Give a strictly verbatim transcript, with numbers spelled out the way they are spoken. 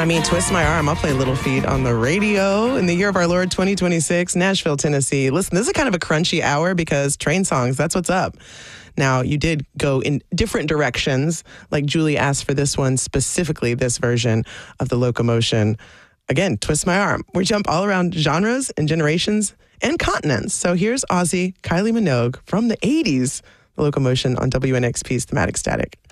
mean, Twist My Arm. I'll play Little Feat on the radio in the year of our Lord twenty twenty-six, Nashville, Tennessee. Listen, this is kind of a crunchy hour because train songs, that's what's up. Now, you did go in different directions. Like Julie asked for this one, specifically this version of The Locomotion. Again, Twist My Arm. We jump all around genres and generations and continents. So here's Aussie Kylie Minogue from the eighties, The Locomotion on W N X P's Thematic Static.